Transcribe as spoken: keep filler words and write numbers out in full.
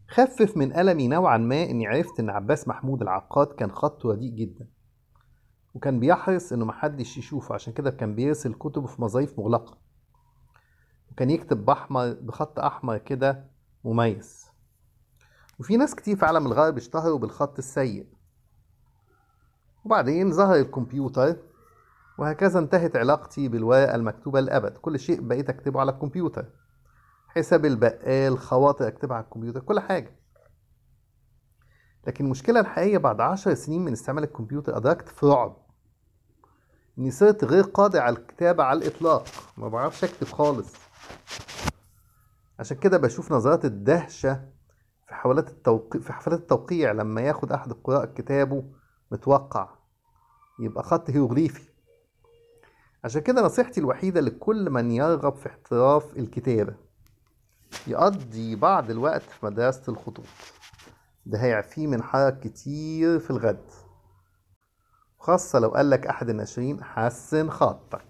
خفف من ألمي نوعا ما إني عرفت إن عباس محمود العقاد كان خطه رديء جدا، وكان بيحرص إنه محدش يشوفه، عشان كده كان بيرسل كتبه في مظاريف مغلقة، وكان يكتب بأحمر بخط أحمر كده مميز. وفي ناس كتير في عالم الغرب اشتهروا بالخط السيء. وبعدين ظهر الكمبيوتر، وهكذا انتهت علاقتي بالورقة المكتوبة للأبد. كل شيء بقيت أكتبه على الكمبيوتر، حساب البقال، خواطر أكتبها على الكمبيوتر، كل حاجة. لكن المشكلة الحقيقية بعد عشر سنين من استعمال الكمبيوتر أدركت في رعب إني صرت غير قادر على الكتابة على الإطلاق، ما بعرفش أكتب خالص. عشان كده بشوف نظرات الدهشة في حفلات التوقيع في حفلات التوقيع لما ياخد أحد القراء كتابه متوقع يبقى خط هيروغليفي. عشان كده نصيحتي الوحيدة لكل من يرغب في احتراف الكتابة يقضي بعض الوقت في مدرسة الخطوط. ده هيعفيه من حرج كتير في الغد، خاصة لو قالك أحد الناشرين حسن خطك.